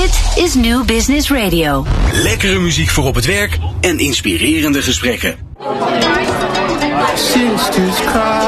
Dit is New Business Radio. Lekkere muziek voor op het werk en inspirerende gesprekken. Sisters cry.